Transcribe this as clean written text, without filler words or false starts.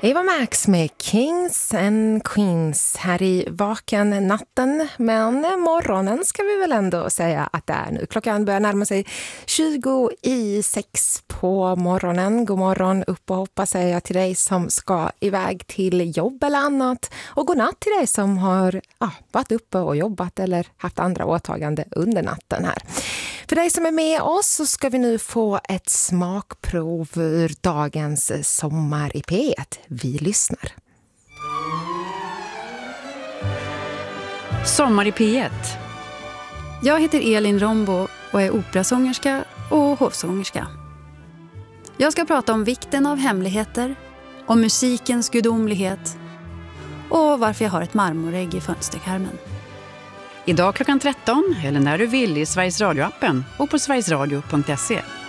Eva Max med Kings and Queens här i vaken natten, men morgonen ska vi väl ändå säga att det är nu. Klockan börjar närma sig 20:06 på morgonen. God morgon, upp och hoppa säger jag till dig som ska iväg till jobb eller annat. Och god natt till dig som har varit uppe och jobbat eller haft andra åtagande under natten här. För dig som är med oss så ska vi nu få ett smakprov ur dagens Sommar i P1. Vi lyssnar. Sommar i P1. Jag heter Elin Rombo och är operasångerska och hovsångerska. Jag ska prata om vikten av hemligheter, om musikens gudomlighet och varför jag har ett marmorägg i fönsterkarmen. Idag klockan 13 eller när du vill i Sveriges Radio-appen och på sverigesradio.se.